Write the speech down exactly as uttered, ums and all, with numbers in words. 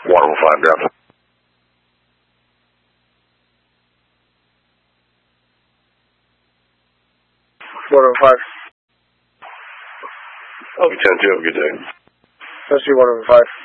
one oh five, Delta. one oh five. L B ten two, have a good day. Let's see one oh five.